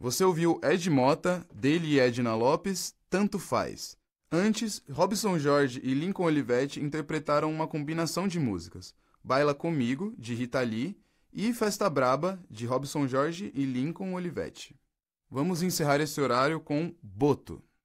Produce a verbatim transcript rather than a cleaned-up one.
Você ouviu Ed Mota, dele e Edna Lopes, Tanto Faz. Antes, Robson Jorge e Lincoln Olivetti interpretaram uma combinação de músicas, Baila Comigo, de Rita Lee, e Festa Braba, de Robson Jorge e Lincoln Olivetti. Vamos encerrar esse horário com Boto.